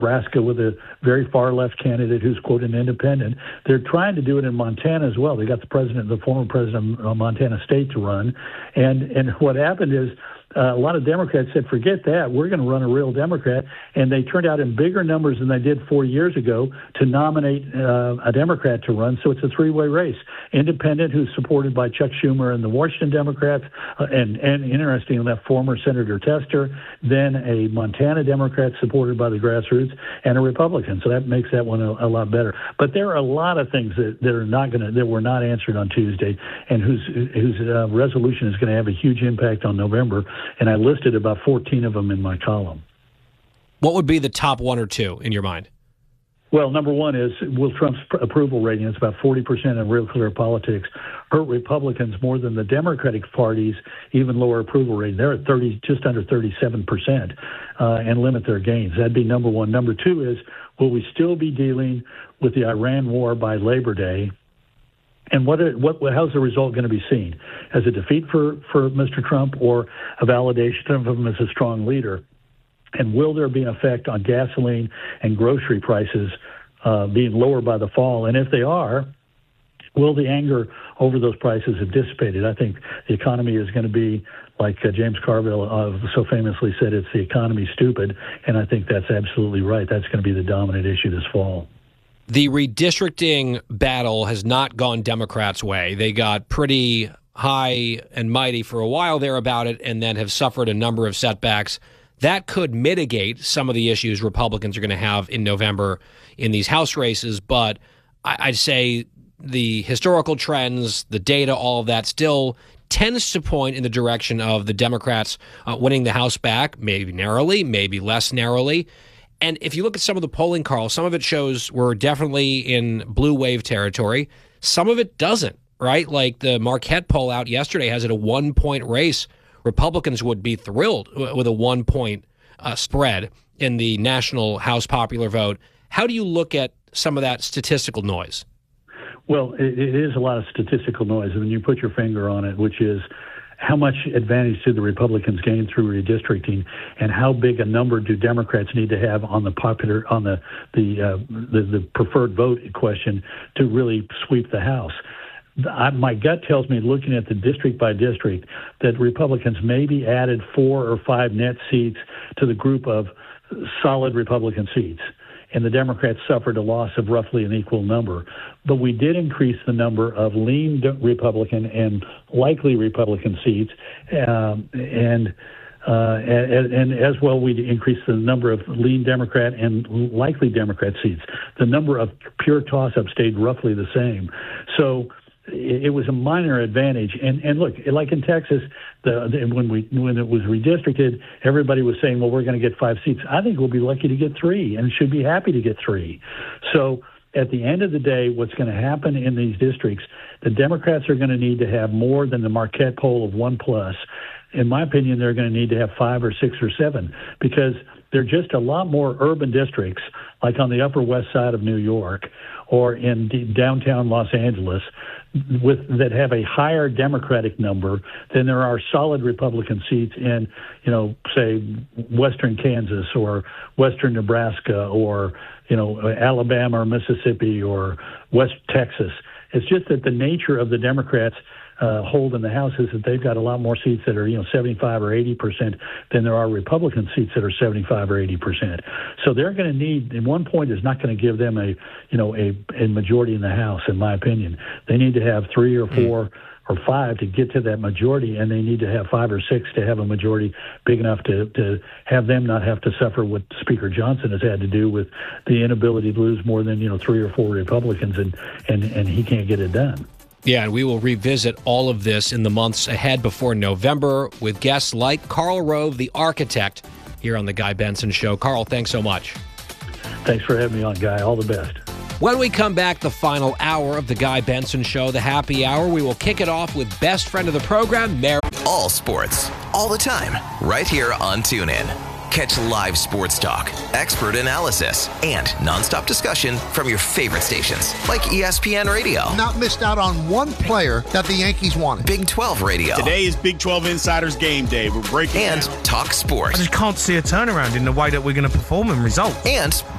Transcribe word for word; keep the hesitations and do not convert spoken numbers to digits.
Nebraska with a very far left candidate who's, quote, an independent. They're trying to do it in Montana as well. They got the president, the former president of Montana State to run. And, and what happened is uh, a lot of Democrats said, forget that, we're going to run a real Democrat. And they turned out in bigger numbers than they did four years ago to nominate uh, a Democrat to run. So it's a three-way race. Independent, who's supported by Chuck Schumer and the Washington Democrats, uh, and, and interestingly enough, former Senator Tester, then a Montana Democrat supported by the grassroots, and a Republican. So that makes that one a, a lot better. But there are a lot of things that, that are not going to, that were not answered on Tuesday, and whose whose uh, resolution is going to have a huge impact on November. And I listed about fourteen of them in my column. What would be the top one or two in your mind? Well, number one is, will Trump's approval rating, it's about forty percent in Real Clear Politics, hurt Republicans more than the Democratic Party's even lower approval rating? They're at thirty, just under thirty-seven percent, uh, and limit their gains. That'd be number one. Number two is, will we still be dealing with the Iran war by Labor Day? And what, what, how's the result going to be seen? As a defeat for, for Mister Trump, or a validation of him as a strong leader? And will there be an effect on gasoline and grocery prices uh, being lower by the fall? And if they are, will the anger over those prices have dissipated? I think the economy is going to be, like uh, James Carville uh, so famously said, it's the economy stupid. And I think that's absolutely right. That's going to be the dominant issue this fall. The redistricting battle has not gone Democrats' way. They got pretty high and mighty for a while there about it, and then have suffered a number of setbacks. That could mitigate some of the issues Republicans are going to have in November in these House races. But I'd say the historical trends, the data, all of that still tends to point in the direction of the Democrats uh, winning the House back, maybe narrowly, maybe less narrowly. And if you look at some of the polling, Carl, some of it shows we're definitely in blue wave territory. Some of it doesn't, right? Like the Marquette poll out yesterday has it a one-point race. Republicans would be thrilled with a one-point uh, spread in the national House popular vote. How do you look at some of that statistical noise? Well, it, it is a lot of statistical noise. I mean, you put your finger on it, which is how much advantage do the Republicans gain through redistricting, and how big a number do Democrats need to have on the popular, on the the uh, the, the preferred vote question to really sweep the House? I, my gut tells me, looking at the district by district, that Republicans maybe added four or five net seats to the group of solid Republican seats, and the Democrats suffered a loss of roughly an equal number. But we did increase the number of lean Republican and likely Republican seats, um, and uh, and, and as well we increased the number of lean Democrat and likely Democrat seats. The number of pure toss-up stayed roughly the same. So it was a minor advantage. And and look, like in Texas, the, the when we when it was redistricted, everybody was saying, well, we're going to get five seats. I think we'll be lucky to get three, and should be happy to get three. So at the end of the day, what's going to happen in these districts, the Democrats are going to need to have more than the Marquette poll of one plus. In my opinion, they're going to need to have five or six or seven, because there are just a lot more urban districts, like on the Upper West Side of New York or in d- downtown Los Angeles, with that have a higher Democratic number than there are solid Republican seats in, you know, say, western Kansas or western Nebraska or, you know, Alabama or Mississippi or West Texas. It's just that the nature of the Democrats' uh, hold in the House is that they've got a lot more seats that are, you know, seventy-five or eighty percent than there are Republican seats that are seventy-five or eighty percent. So they're going to need, and one point is not going to give them a, you know, a, a majority in the House, in my opinion. They need to have three or four or five to get to that majority, and they need to have five or six to have a majority big enough to, to have them not have to suffer what Speaker Johnson has had to do with the inability to lose more than, you know, three or four Republicans, and, and, and he can't get it done. Yeah, and we will revisit all of this in the months ahead before November with guests like Karl Rove, the architect, here on The Guy Benson Show. Karl, thanks so much. Thanks for having me on, Guy. All the best. When we come back, the final hour of The Guy Benson Show, the happy hour, we will kick it off with best friend of the program, Mary. All sports, all the time, right here on TuneIn. Catch live sports talk, expert analysis, and nonstop discussion from your favorite stations like E S P N Radio. Not missed out on one player that the Yankees wanted. Big twelve Radio. Today is Big twelve Insiders Game Day. We're breaking And down. Talk Sports. I just can't see a turnaround in the way that we're going to perform and result. And